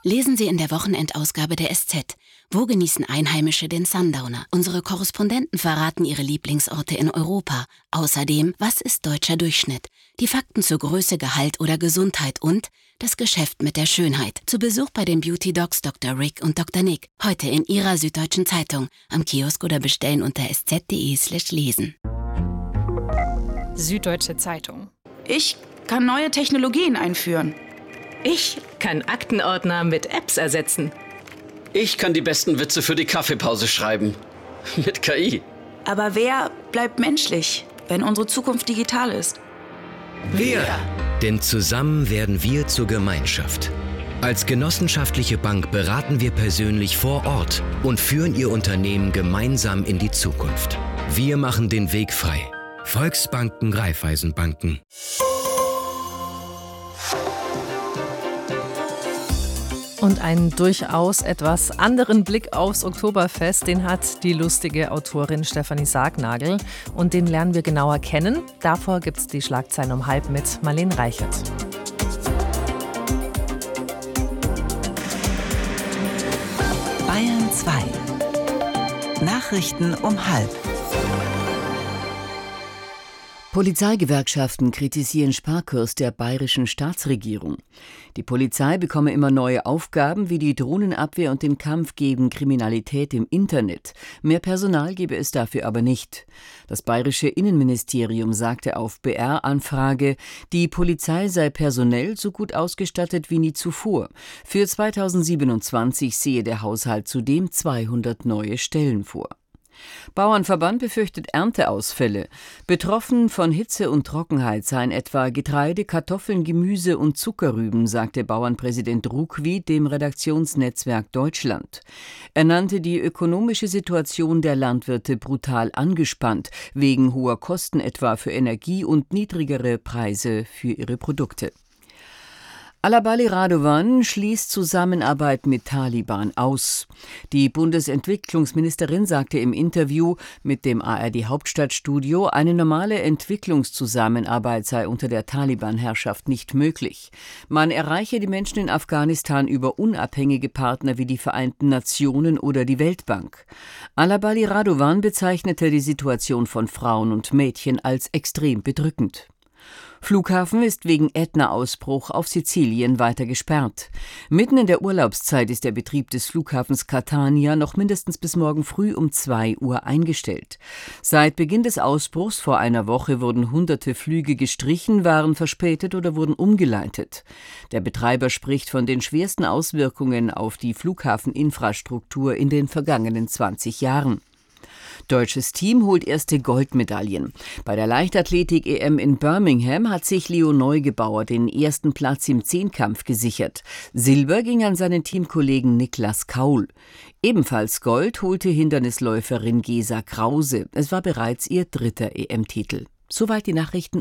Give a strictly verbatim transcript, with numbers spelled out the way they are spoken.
Lesen Sie in der Wochenendausgabe der S Z. Wo genießen Einheimische den Sundowner? Unsere Korrespondenten verraten ihre Lieblingsorte in Europa. Außerdem, was ist deutscher Durchschnitt? Die Fakten zur Größe, Gehalt oder Gesundheit und das Geschäft mit der Schönheit. Zu Besuch bei den Beauty Docs Doktor Rick und Doktor Nick. Heute in Ihrer Süddeutschen Zeitung. Am Kiosk oder bestellen unter sz.de slash lesen. Süddeutsche Zeitung. Ich kann neue Technologien einführen. Ich kann Aktenordner mit Apps ersetzen. Ich kann die besten Witze für die Kaffeepause schreiben. Mit K I. Aber wer bleibt menschlich, wenn unsere Zukunft digital ist? Wir! Denn zusammen werden wir zur Gemeinschaft. Als genossenschaftliche Bank beraten wir persönlich vor Ort und führen Ihr Unternehmen gemeinsam in die Zukunft. Wir machen den Weg frei. Volksbanken, Raiffeisenbanken. Und einen durchaus etwas anderen Blick aufs Oktoberfest, den hat die lustige Autorin Stefanie Sargnagel. Und den lernen wir genauer kennen. Davor gibt es die Schlagzeilen um halb mit Marlene Reichert. Bayern zwei. Nachrichten um halb. Polizeigewerkschaften kritisieren Sparkurs der bayerischen Staatsregierung. Die Polizei bekomme immer neue Aufgaben wie die Drohnenabwehr und den Kampf gegen Kriminalität im Internet. Mehr Personal gebe es dafür aber nicht. Das bayerische Innenministerium sagte auf B R-Anfrage, die Polizei sei personell so gut ausgestattet wie nie zuvor. Für zweitausendsiebenundzwanzig sehe der Haushalt zudem zweihundert neue Stellen vor. Bauernverband befürchtet Ernteausfälle. Betroffen von Hitze und Trockenheit seien etwa Getreide, Kartoffeln, Gemüse und Zuckerrüben, sagte Bauernpräsident Ruckwi dem Redaktionsnetzwerk Deutschland. Er nannte die ökonomische Situation der Landwirte brutal angespannt, wegen hoher Kosten etwa für Energie und niedrigere Preise für ihre Produkte. Alabali Radovan schließt Zusammenarbeit mit Taliban aus. Die Bundesentwicklungsministerin sagte im Interview mit dem A R D-Hauptstadtstudio, eine normale Entwicklungszusammenarbeit sei unter der Taliban-Herrschaft nicht möglich. Man erreiche die Menschen in Afghanistan über unabhängige Partner wie die Vereinten Nationen oder die Weltbank. Alabali Radovan bezeichnete die Situation von Frauen und Mädchen als extrem bedrückend. Flughafen ist wegen Ätna-Ausbruch auf Sizilien weiter gesperrt. Mitten in der Urlaubszeit ist der Betrieb des Flughafens Catania noch mindestens bis morgen früh um zwei Uhr eingestellt. Seit Beginn des Ausbruchs vor einer Woche wurden hunderte Flüge gestrichen, waren verspätet oder wurden umgeleitet. Der Betreiber spricht von den schwersten Auswirkungen auf die Flughafeninfrastruktur in den vergangenen zwanzig Jahren. Deutsches Team holt erste Goldmedaillen. Bei der Leichtathletik-E M in Birmingham hat sich Leo Neugebauer den ersten Platz im Zehnkampf gesichert. Silber ging an seinen Teamkollegen Niklas Kaul. Ebenfalls Gold holte Hindernisläuferin Gesa Krause. Es war bereits ihr dritter E M-Titel. Soweit die Nachrichten